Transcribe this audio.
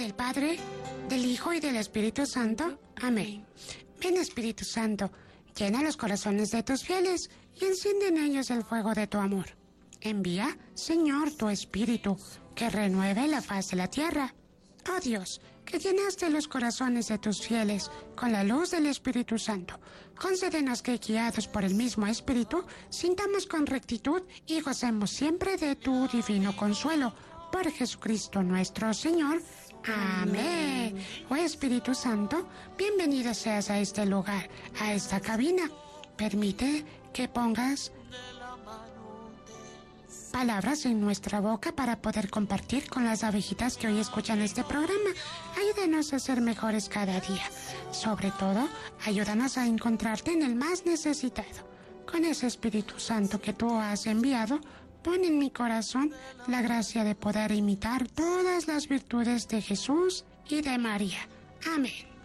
del Padre, del Hijo y del Espíritu Santo. Amén. Ven, Espíritu Santo, llena los corazones de tus fieles y enciende en ellos el fuego de tu amor. Envía, Señor, tu Espíritu, que renueve la faz de la tierra. Oh Dios, que llenaste los corazones de tus fieles con la luz del Espíritu Santo, concédenos que, guiados por el mismo Espíritu, sintamos con rectitud y gocemos siempre de tu divino consuelo. Por Jesucristo nuestro Señor. Amén. Oh Espíritu Santo, bienvenido seas a este lugar, a esta cabina. Permite que pongas palabras en nuestra boca para poder compartir con las abejitas que hoy escuchan este programa. Ayúdanos a ser mejores cada día. Sobre todo, ayúdanos a encontrarte en el más necesitado. Con ese Espíritu Santo que tú has enviado, pon en mi corazón la gracia de poder imitar todas las virtudes de Jesús y de María. Amén.